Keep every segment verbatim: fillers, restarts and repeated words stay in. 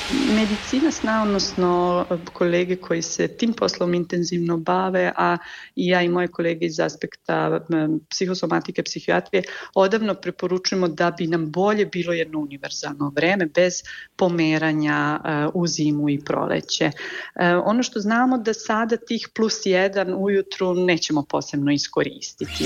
Medicina sna, odnosno kolege koji se tim poslom intenzivno bave, a i ja i moje kolege iz aspekta psihosomatike, psihijatrije, odavno preporučujemo da bi nam bolje bilo jedno univerzalno vreme bez pomeranja u zimu i proleće. Ono što znamo da sada tih plus jedan ujutru nećemo posebno iskoristiti.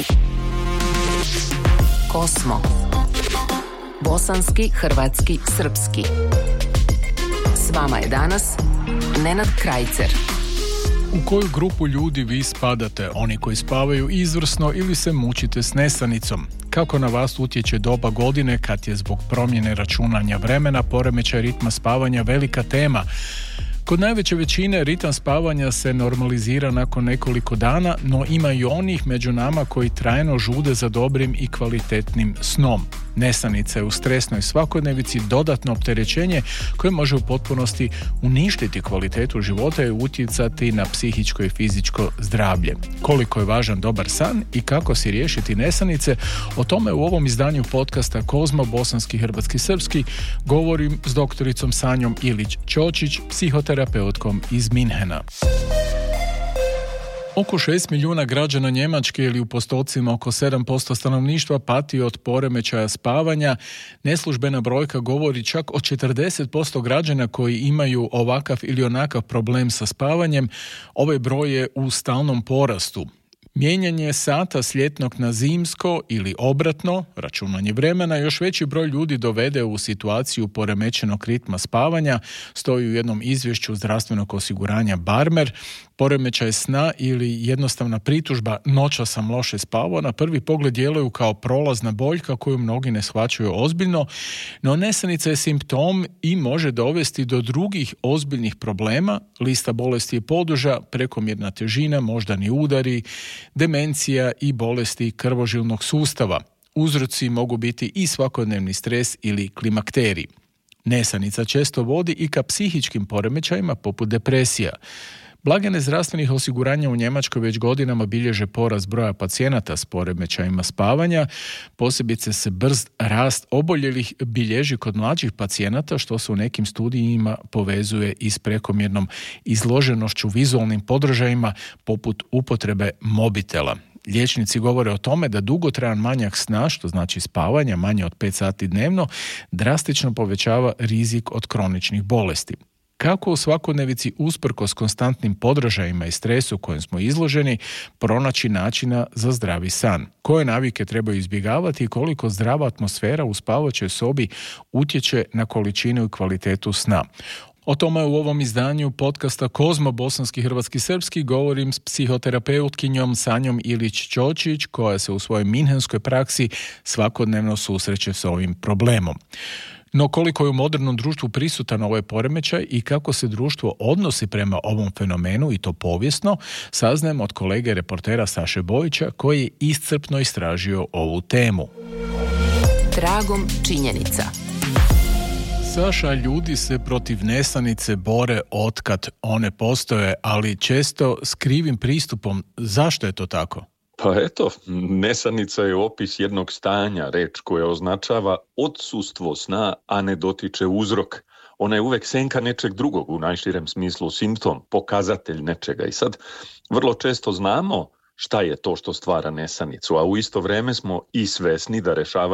Kosmo. Bosanski, hrvatski, srpski. S vama je danas Nenad Krajcer. U koju grupu ljudi vi spadate? Oni koji spavaju izvrsno ili se mučite s nesanicom? Kako na vas utječe doba godine kad je zbog promjene računanja vremena poremećaj ritma spavanja velika tema? Kod najveće većine ritam spavanja se normalizira nakon nekoliko dana, no ima i onih među nama koji trajno žude za dobrim i kvalitetnim snom. Nesanica je u stresnoj svakodnevici dodatno opterećenje koje može u potpunosti uništiti kvalitetu života i utjecati na psihičko i fizičko zdravlje. Koliko je važan dobar san i kako si riješiti nesanice, o tome u ovom izdanju podcasta Kozmo, bosanski, hrvatski, srpski govorim s doktoricom Sanjom Ilić-Ćočić, psihoterapeutkom iz Minhena. Oko šest milijuna građana Njemačke ili u postocima oko sedam posto stanovništva pati od poremećaja spavanja. Neslužbena brojka govori čak o četrdeset posto građana koji imaju ovakav ili onakav problem sa spavanjem. Ovaj broj je u stalnom porastu. Mijenjanje sata s ljetnog na zimsko ili obratno, računanje vremena, još veći broj ljudi dovede u situaciju poremećenog ritma spavanja, stoji u jednom izvješću zdravstvenog osiguranja Barmer. Poremećaj sna ili jednostavna pritužba noća sam loše spavao na prvi pogled djeluju kao prolazna boljka koju mnogi ne shvaćaju ozbiljno, no nesanica je simptom i može dovesti do drugih ozbiljnih problema. Lista bolesti je poduža, prekomjerna težina, moždani udari, demencija i bolesti krvožilnog sustava. Uzroci mogu biti i svakodnevni stres ili klimakterij. Nesanica često vodi i ka psihičkim poremećajima poput depresija. Blagajne zdravstvenih osiguranja u Njemačkoj već godinama bilježe porast broja pacijenata s poremećajima spavanja. Posebice se brz rast oboljelih bilježi kod mlađih pacijenata, što se u nekim studijima povezuje i s prekomjernom izloženošću vizualnim podražajima poput upotrebe mobitela. Liječnici govore o tome da dugotrajan manjak sna, što znači spavanja manje od pet sati dnevno, drastično povećava rizik od kroničnih bolesti. Kako u svakodnevici usprkos konstantnim podražajima i stresu kojem smo izloženi pronaći načina za zdravi san? Koje navike trebaju izbjegavati i koliko zdrava atmosfera u spavaćoj sobi utječe na količinu i kvalitetu sna? O tome u ovom izdanju podcasta Kozmo, bosanski, hrvatski, srpski govorim s psihoterapeutkinjom Sanjom Ilić-Ćočić koja se u svojoj minhenskoj praksi svakodnevno susreće s ovim problemom. No koliko je u modernom društvu prisutan ovaj poremećaj i kako se društvo odnosi prema ovom fenomenu i to povijesno, saznajem od kolege reportera Saše Bojića koji je iscrpno istražio ovu temu. Tragom činjenica. Saša, ljudi se protiv nesanice bore otkad one postoje, ali često s krivim pristupom. Zašto je to tako? Pa eto, nesanica je opis jednog stanja, reč koja označava odsustvo sna, a ne dotiče uzrok. Ona je uvek senka nečeg drugog, u najširem smislu simptom, pokazatelj nečega. I sad vrlo često znamo šta je to što stvara nesanicu, a u isto vreme smo i svesni da rešavanje